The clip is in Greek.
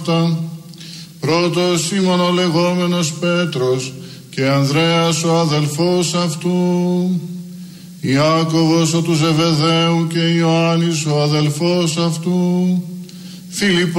Πρώτος Σίμων ο λεγόμενος Πέτρος και Ανδρέας ο αδελφός αυτού, Ιάκωβος ο του Ζεβεδαίου και Ιωάννης ο αδελφός αυτού, Φιλιππός